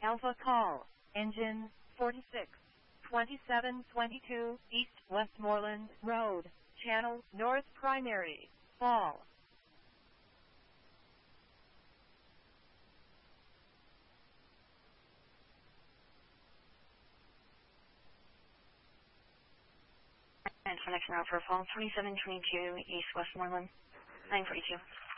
Alpha call, engine 46, 2722 East Westmoreland Road, channel north primary, fall. And connection route for fall 2722 East Westmoreland, 942.